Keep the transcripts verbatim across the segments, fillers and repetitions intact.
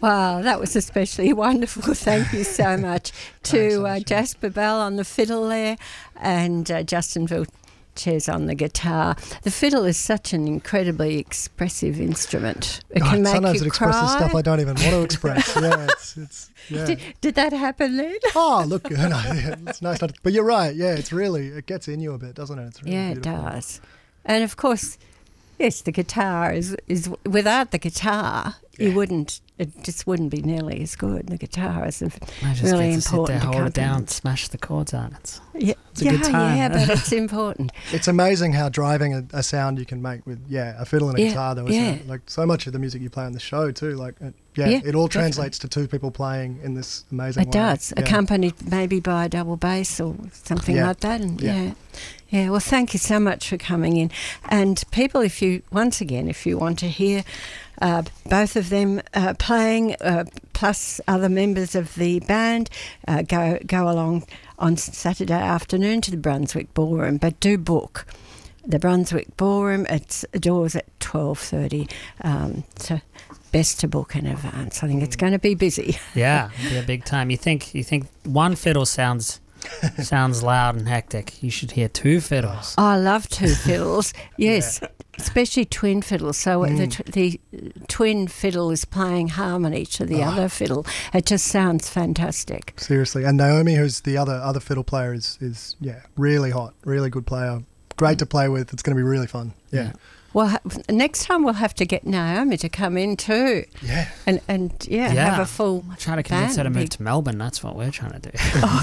Wow, that was especially wonderful. Thank you so much to uh, Jasper Bell on the fiddle there, and uh, Justin Vilches on the guitar. The fiddle is such an incredibly expressive instrument. It God, can make sometimes you it expresses cry. stuff I don't even want to express. Yeah, it's, it's yeah. Did, did that happen then? Oh, look, no, yeah, it's nice. Not to, but you're right. Yeah, it's really, it gets in you a bit, doesn't it? It's really Yeah, it beautiful. does. And of course, yes, the guitar is, is without the guitar, Yeah. you wouldn't, it just wouldn't be nearly as good. The guitar is a I just really get to sit important there, hold it down, accompaniment. smash the chords out. It's, Yeah, it's a yeah, good time. yeah, but it's important. It's amazing how driving a, a sound you can make with, yeah, a fiddle and a Yeah, guitar, though, isn't yeah. it? Like, so much of the music you play on the show, too, like, it, yeah, Yeah, it all definitely. translates to two people playing in this amazing It way. does, Yeah. accompanied maybe by a double bass or something Yeah. like that. And Yeah. yeah. yeah, Well, thank you so much for coming in. And people, if you once again, if you want to hear uh, both of them uh, playing, uh, plus other members of the band, uh, go go along on Saturday afternoon to the Brunswick Ballroom. But do book the Brunswick Ballroom. It's doors at twelve thirty. Um, so best to book in advance. I think it's going to be busy. yeah, it'll be a big time. You think you think one fiddle sounds sounds loud and hectic. You should hear two fiddles. I love two fiddles. Yes, especially twin fiddles. So Mm. the tw- the twin fiddle is playing harmony to the Oh. other fiddle. It just sounds fantastic. Seriously. And Naomi, who's the other other fiddle player, is, is yeah, really hot, really good player. Great to play with. It's going to be really fun. Yeah. Well, ha- next time we'll have to get Naomi to come in too, Yeah. and and yeah, Yeah. have a full. Try to convince her to band. move to Melbourne. That's what we're trying to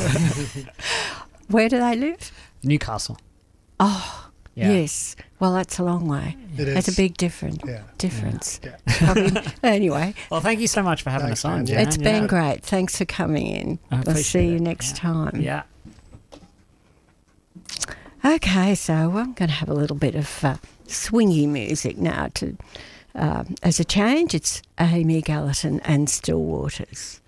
do. Where do they live? Newcastle. Oh, Yeah. yes. Well, that's a long way. It is. That's a big difference. Yeah. Difference. Yeah. Probably- anyway, Well, thank you so much for having Thanks, us on, man. Jan. it's been Yeah. great. Thanks for coming in. I We'll appreciate see you it. next Yeah. time. Yeah. Okay, so I'm going to have a little bit of uh, swingy music now. To um, as a change, it's Amy Gallatin and Still Waters.